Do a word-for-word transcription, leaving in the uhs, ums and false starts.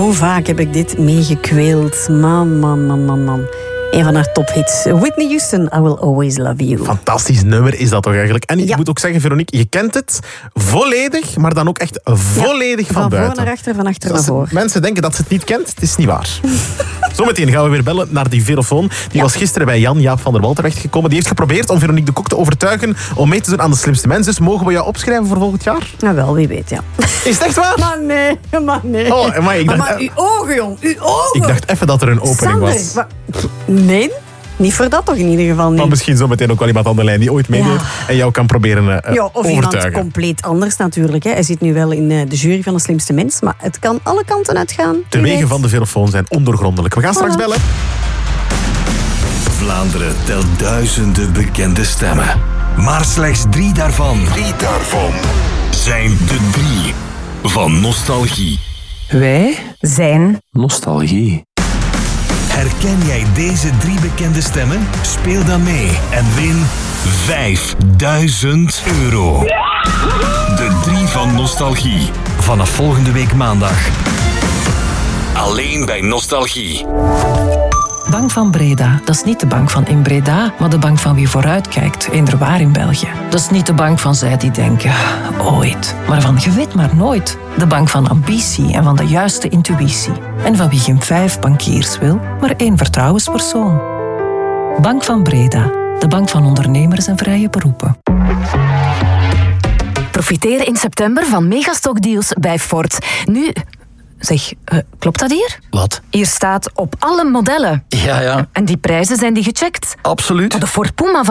Hoe vaak heb ik dit meegekweeld. Man, man, man, man, man. Een van haar tophits. Whitney Houston, I Will Always Love You. Fantastisch nummer is dat toch eigenlijk. En ik Ja. moet ook zeggen, Veronique, je kent het volledig, maar dan ook echt volledig Ja, van, van buiten. voor naar achter, van achter Dus naar als voor. mensen denken dat ze het niet kent, het is niet waar. Zometeen gaan we weer bellen naar die velofoon. Die Ja. was gisteren bij Jan-Jaap van der Wal terechtgekomen. Die heeft geprobeerd om Veronique de Kok te overtuigen om mee te doen aan De Slimste Mens. Dus mogen we jou opschrijven voor volgend jaar? Nou wel, wie weet, ja. Is het echt waar? Maar nee, maar nee. Oh, maar ik dacht- maar uw ogen, jong. Uw ogen. Ik dacht even dat er een opening Sander, was. wa- Nee, niet voor dat toch in ieder geval niet. Maar misschien zometeen ook wel iemand aan de lijn die ooit meedeed Ja. en jou kan proberen uh, Ja, of overtuigen. iemand compleet anders natuurlijk. Hè. Hij zit nu wel in eh, de jury van De Slimste Mens, maar het kan alle kanten uitgaan. De Wie wegen weet. van de velofoon zijn ondoorgrondelijk. We gaan straks Voilà. bellen. Vlaanderen telt duizenden bekende stemmen. Maar slechts drie daarvan, drie daarvan zijn de drie van nostalgie. Wij Zijn. nostalgie. Herken jij deze drie bekende stemmen? Speel dan mee en win vijfduizend euro. De drie van nostalgie. Vanaf volgende week maandag. Alleen bij Nostalgie. Bank van Breda, dat is niet de bank van in Breda, maar de bank van wie vooruitkijkt, eender waar in België. Dat is niet de bank van zij die denken, ooit, maar van je weet maar nooit. De bank van ambitie en van de juiste intuïtie. En van wie geen vijf bankiers wil, maar één vertrouwenspersoon. Bank van Breda, de bank van ondernemers en vrije beroepen. Profiteer in september van megastockdeals bij Ford. Nu, zeg, uh, klopt dat hier? Wat? Hier staat op alle modellen. Ja, ja, En die prijzen zijn die gecheckt. absoluut. Maar de Ford Puma